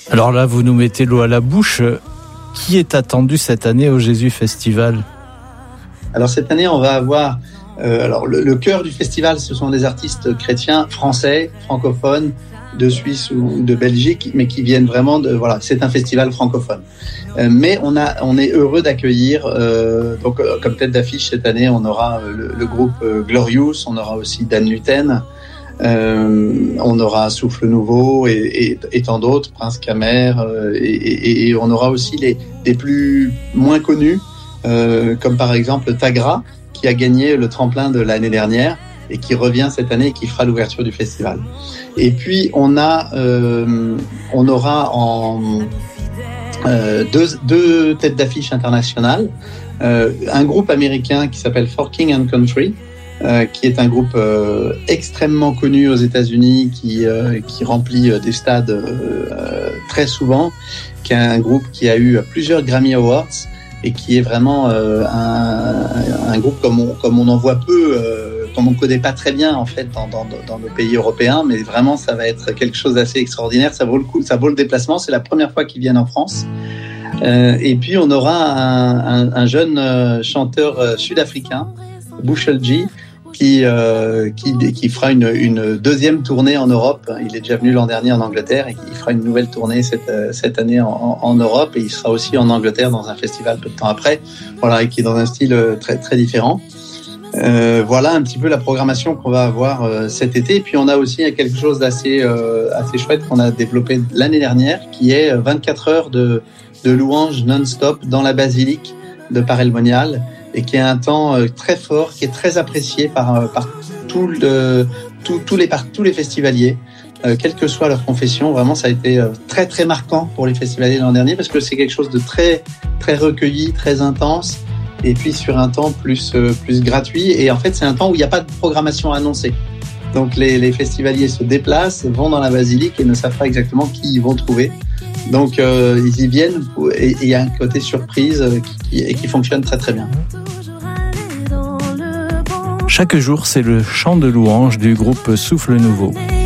Alors là, vous nous mettez l'eau à la bouche. Qui est attendu cette année au Jésus Festival ? Alors cette année, on va avoir le cœur du festival, ce sont des artistes chrétiens français, francophones, de Suisse ou de Belgique, mais qui viennent vraiment de c'est un festival francophone. Mais on est heureux d'accueillir comme tête d'affiche cette année, on aura le groupe Glorious, on aura aussi Dan Luten, on aura Souffle Nouveau et tant d'autres, Prince Kamer, et on aura aussi les plus moins connus, comme par exemple Tagra, qui a gagné le tremplin de l'année dernière et qui revient cette année et qui fera l'ouverture du festival. Et puis on aura deux têtes d'affiche internationales, un groupe américain qui s'appelle For King and Country, qui est un groupe extrêmement connu aux États-Unis, qui remplit des stades très souvent, qui est un groupe qui a eu plusieurs Grammy Awards et qui est vraiment un groupe comme on en voit peu, comme on ne connaît pas très bien en fait dans nos pays européens, mais vraiment ça va être quelque chose d'assez extraordinaire. Ça vaut le coup, ça vaut le déplacement. C'est la première fois qu'ils viennent en France. Et puis on aura un jeune chanteur sud-africain, Bushel G, qui fera une deuxième tournée en Europe. Il est déjà venu l'an dernier en Angleterre et il fera une nouvelle tournée cette année en Europe, et il sera aussi en Angleterre dans un festival peu de temps après. Voilà, et qui est dans un style très très différent. Voilà un petit peu la programmation qu'on va avoir cet été. Et puis on a aussi quelque chose d'assez chouette qu'on a développé l'année dernière, qui est 24 heures de louanges non-stop dans la basilique de Paray-le-Monial, et qui est un temps très fort, qui est très apprécié par tous les festivaliers, quelle que soit leur confession. Vraiment, ça a été très très marquant pour les festivaliers l'an dernier, parce que c'est quelque chose de très très recueilli, très intense, et puis sur un temps plus gratuit. Et en fait, c'est un temps où il n'y a pas de programmation annoncée. Donc les festivaliers se déplacent, vont dans la basilique et ne savent pas exactement qui ils vont trouver. Donc ils y viennent, et il y a un côté surprise qui fonctionne très très bien. Chaque jour, c'est le chant de louange du groupe Souffle Nouveau.